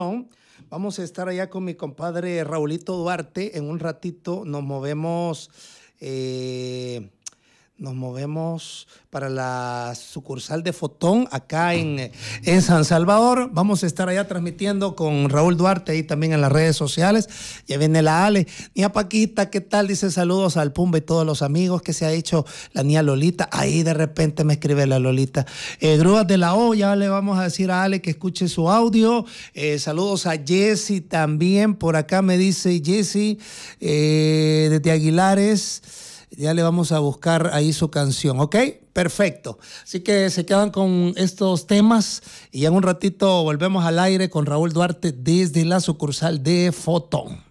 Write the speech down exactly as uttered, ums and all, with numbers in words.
Vamos a estar allá con mi compadre Raulito Duarte. En un ratito nos movemos, eh, nos movemos para la sucursal de Fotón acá en, en San Salvador. Vamos a estar allá transmitiendo con Raúl Duarte ahí también en las redes sociales. Ya viene la Ale. Nia Paquita, ¿qué tal? Dice saludos al Pumba y todos los amigos. Que se ha hecho la Nia Lolita. Ahí de repente me escribe la Lolita. Eh, Grúas de la O, ya le vamos a decir a Ale que escuche su audio. Eh, saludos a Jessy también. Por acá me dice Jessy eh, desde Aguilares. Ya le vamos a buscar ahí su canción, ¿ok? Perfecto. Así que se quedan con estos temas y en un ratito volvemos al aire con Raúl Duarte desde la sucursal de Fotón.